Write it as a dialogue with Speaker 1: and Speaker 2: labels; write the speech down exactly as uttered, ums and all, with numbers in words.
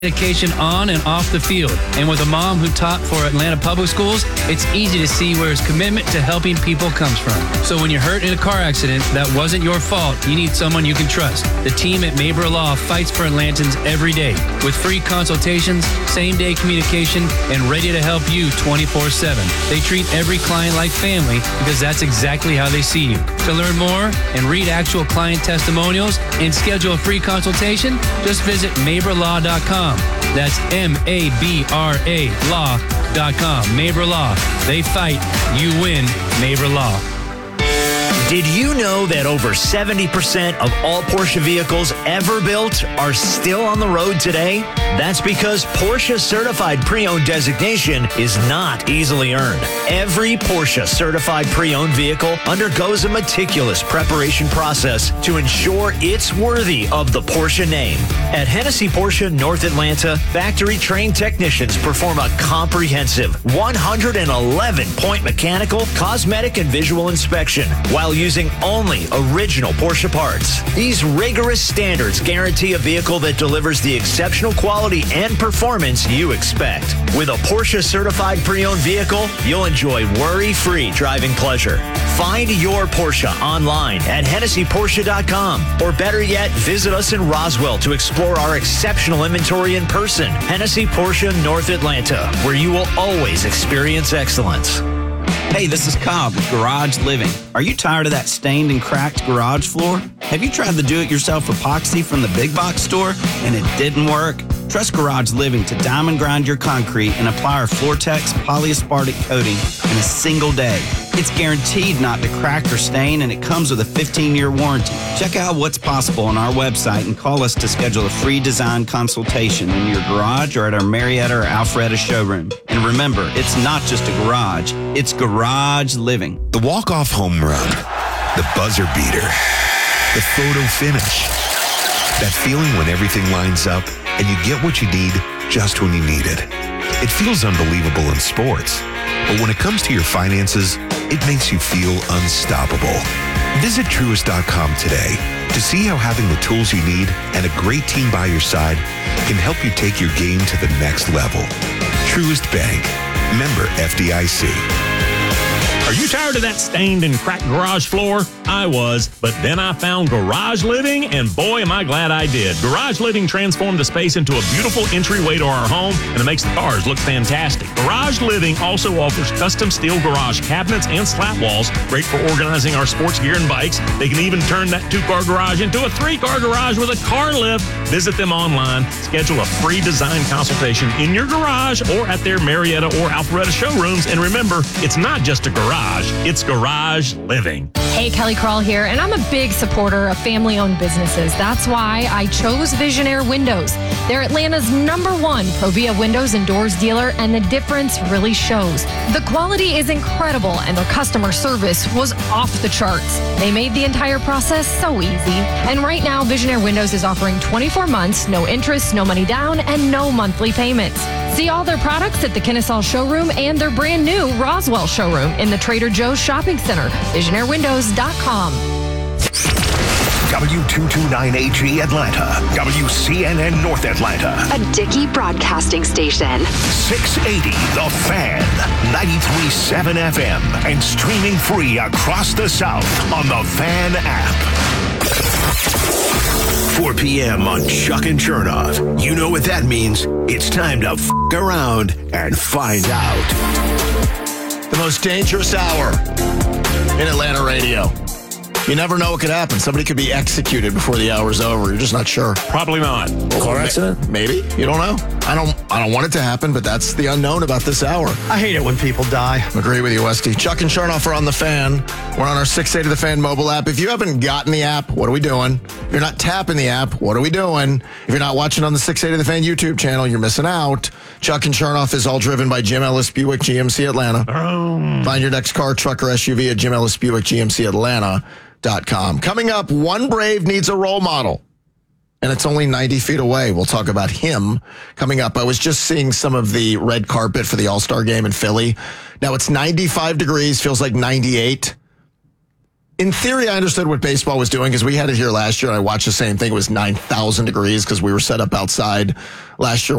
Speaker 1: Education on and off the field. And with a mom who taught for Atlanta Public Schools, it's easy to see where his commitment to helping people comes from. So when you're hurt in a car accident that wasn't your fault, you need someone you can trust. The team at Mabra Law fights for Atlantans every day with free consultations, same-day communication, and ready to help you twenty-four seven. They treat every client like family because that's exactly how they see you. To learn more and read actual client testimonials and schedule a free consultation, just visit mabra law dot com. That's M A B R A law dot com. Mabra Law. They fight. You win. Mabra Law.
Speaker 2: Did you know that over seventy percent of all Porsche vehicles ever built are still on the road today? That's because Porsche Certified Pre-Owned designation is not easily earned. Every Porsche Certified Pre-Owned vehicle undergoes a meticulous preparation process to ensure it's worthy of the Porsche name. At Hennessy Porsche North Atlanta, factory-trained technicians perform a comprehensive one hundred eleven point mechanical, cosmetic, and visual inspection while using only original Porsche parts. These rigorous standards guarantee a vehicle that delivers the exceptional quality and performance you expect. With a Porsche Certified Pre-Owned vehicle, you'll enjoy worry-free driving pleasure. Find your Porsche online at Hennessy Porsche dot com, or better yet, visit us in Roswell to explore our exceptional inventory in person. Hennessy Porsche North Atlanta, where you will always experience excellence.
Speaker 3: Hey, this is Cobb with Garage Living. Are you tired of that stained and cracked garage floor? Have you tried the do-it-yourself epoxy from the big box store and it didn't work? Trust Garage Living to diamond grind your concrete and apply our Floortex polyaspartic coating in a single day. It's guaranteed not to crack or stain, and it comes with a fifteen-year warranty. Check out what's possible on our website and call us to schedule a free design consultation in your garage or at our Marietta or Alpharetta showroom. And remember, it's not just a garage, it's Garage Living.
Speaker 4: The walk-off home run, the buzzer beater, the photo finish. That feeling when everything lines up and you get what you need just when you need it. It feels unbelievable in sports, but when it comes to your finances, it makes you feel unstoppable. Visit Truist dot com today to see how having the tools you need and a great team by your side can help you take your game to the next level. Truist Bank. Member F D I C.
Speaker 5: Are you tired of that stained and cracked garage floor? I was, but then I found Garage Living, and boy, am I glad I did. Garage Living transformed the space into a beautiful entryway to our home, and it makes the cars look fantastic. Garage Living also offers custom steel garage cabinets and slat walls, great for organizing our sports gear and bikes. They can even turn that two-car garage into a three-car garage with a car lift. Visit them online, schedule a free design consultation in your garage or at their Marietta or Alpharetta showrooms, and remember, it's not just a garage. It's Garage Living.
Speaker 6: Hey, Kelly Crawl here, and I'm a big supporter of family-owned businesses. That's why I chose Visionaire Windows. They're Atlanta's number one Provia windows and doors dealer, and the difference really shows. The quality is incredible, and their customer service was off the charts. They made the entire process so easy. And right now, Visionaire Windows is offering twenty-four months, no interest, no money down, and no monthly payments. See all their products at the Kennesaw showroom and their brand new Roswell showroom in the Trader Joe's Shopping Center. Visionaire Windows dot com.
Speaker 7: W two twenty-nine H E Atlanta, W C N N North Atlanta,
Speaker 8: a Dickey broadcasting station.
Speaker 7: six eighty The Fan, ninety-three point seven F M, and streaming free across the South on the Fan app. four p.m. on Chuck and Chernoff. You know what that means. It's time to f*** around and find out.
Speaker 9: The most dangerous hour in Atlanta radio. You never know what could happen. Somebody could be executed before the hour's over. You're just not sure.
Speaker 5: Probably not.
Speaker 9: Car accident? Maybe. You don't know. I don't I don't want it to happen, but that's the unknown about this hour.
Speaker 10: I hate it when people die.
Speaker 9: Agree with you, Westy. Chuck and Chernoff are on the Fan. We're on our six eighty The Fan mobile app. If you haven't gotten the app, what are we doing? If you're not tapping the app, what are we doing? If you're not watching on the six eighty The Fan YouTube channel, you're missing out. Chuck and Chernoff is all driven by Jim Ellis Buick G M C Atlanta. Oh. Find your next car, truck, or S U V at Jim Ellis Buick G M C Atlanta. Dot com. Coming up, one Brave needs a role model, and it's only ninety feet away. We'll talk about him coming up. I was just seeing some of the red carpet for the All-Star game in Philly. Now it's ninety-five degrees, feels like ninety-eight. in theory, I understood what baseball was doing because we had it here last year. I watched the same thing. It was nine thousand degrees because we were set up outside last year